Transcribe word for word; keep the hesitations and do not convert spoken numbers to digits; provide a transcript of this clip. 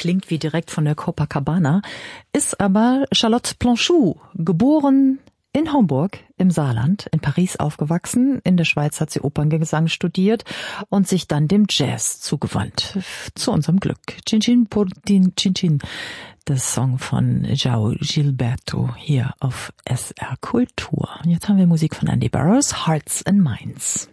klingt wie direkt von der Copacabana, ist aber Charlotte Planchou, geboren in Homburg im Saarland, in Paris aufgewachsen. In der Schweiz hat sie Operngesang studiert und sich dann dem Jazz zugewandt. Zu unserem Glück. Chin Chin por din Chin Chin. Das Song von João Gilberto hier auf S R Kultur. Und jetzt haben wir Musik von Andy Burroughs, Hearts and Minds.